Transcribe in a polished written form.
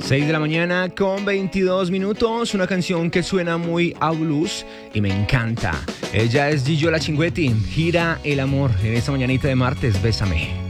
6 de la mañana con 22 minutos, una canción que suena muy a blues y me encanta. Ella es Gillo La Cinquetti, Gira el amor en esta mañanita de martes, Bésame.